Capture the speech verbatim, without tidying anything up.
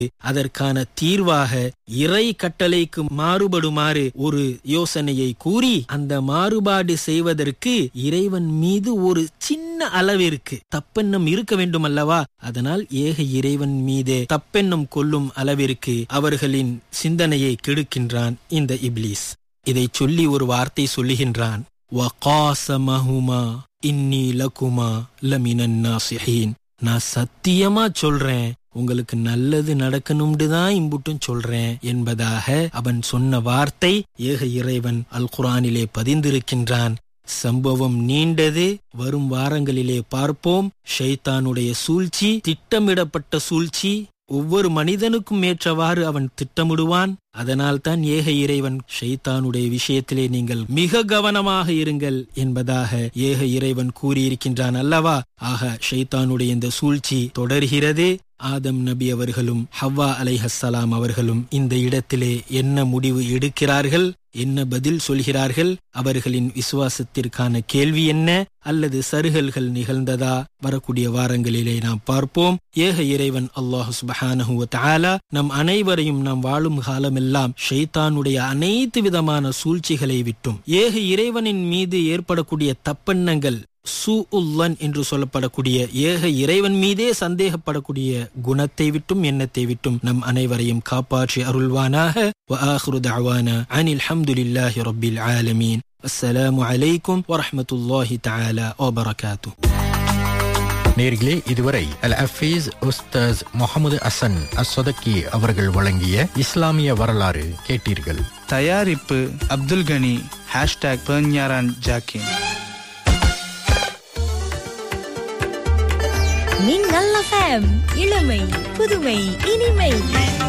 அதற்கான தீர்வாக இறை கட்டளைக்கு மாறுபடுமாறு ஒரு யோசனையை கூறி அந்த மாறுபாடு செய்வதற்கு இறைவன் மீது ஒரு சின்ன அளவிற்கு தப்பெண்ணம் இருக்க வேண்டும் அல்லவா? அதனால் ஏக இறைவன் மீதே தப்பெண்ணம் கொள்ளும் அளவிற்கு அவர்களின் சிந்தனையை கெடுக்கின்றான் இந்த இப்லீஸ். இதை சொல்லி ஒரு வார்த்தை சொல்லுகின்றான், வகாஸமஹுமா இன்னி லகுமா லமினன் நாசிஹீன். நான் சத்தியமா சொல்றேன், உங்களுக்கு நல்லது நடக்கணும்னு தான் இம்புட்டும் சொல்றேன் என்பதாக அவன் சொன்ன வார்த்தை ஏக இறைவன் அல் குர்ஆனிலே பதிந்திருக்கின்றான். சம்பவம் நீண்டது, வரும் வாரங்களிலே பார்ப்போம். ஷைத்தானுடைய சூழ்ச்சி, திட்டமிடப்பட்ட சூழ்ச்சி, ஒவ்வொரு மனிதனுக்கும் ஏற்றவாறு அவன் திட்டமிடுவான். அதனால் தான் ஏக இறைவன் ஷைத்தானுடைய விஷயத்திலே நீங்கள் மிக கவனமாக இருங்கள் என்பதாக ஏக இறைவன் கூறியிருக்கின்றான் அல்லவா? ஆக ஷைத்தானுடைய இந்த சூழ்ச்சி தொடர்கிறது. ஆதம் நபி அவர்களும் ஹவ்வா அலைஹஸ்ஸலாம் அவர்களும் இந்த இடத்திலே என்ன முடிவு எடுக்கிறார்கள், என்ன பதில் சொல்கிறார்கள், அவர்களின் விசுவாசத்திற்கான கேள்வி என்ன, அல்லது சருகல்கள் நிகழ்ந்ததா? வரக்கூடிய வாரங்களிலே நாம் பார்ப்போம். ஏக இறைவன் அல்லாஹ் சுப்ஹானஹு வ தஆலா நம் அனைவரையும் நாம் வாழும் காலமெல்லாம் ஷைத்தானுடைய அனைத்து விதமான சூழ்ச்சிகளை விட்டும், ஏக இறைவனின் மீது ஏற்படக்கூடிய தப்பெண்ணங்கள், சூஉல்லன் என்று சொல்லப்படக்கூடிய ஏக இறைவன் மீதே சந்தேகப்படக்கூடிய குணத்தை விட்டும் எண்ணத்தை விட்டும் நம் அனைவரையும் காப்பாற்றி அருள்வானாக. வ ஆகிரு தஅவானா அனில் ஹம்துலில்லாஹி ரப்பில் ஆலமீன். அஸ்ஸலாமு அலைக்கும் வரஹ்மத்துல்லாஹி தஆலா வ பரகாத்துஹு. நேர்களே, இதுவரை அல் ஹஃபீஸ் உஸ்தாஸ் முஹம்மது ஹசன் அஸ்ஸதகி அவர்கள் வழங்கிய இஸ்லாமிய வரலாறு கேட்டீர்கள். தயாரிப்பு அப்துல் கனி. ஹேஷ்டாக் பெர்ஞாரான் ஜாக்கின். மின்னல் எஃப்எம், இளமை புதுமை இனிமை.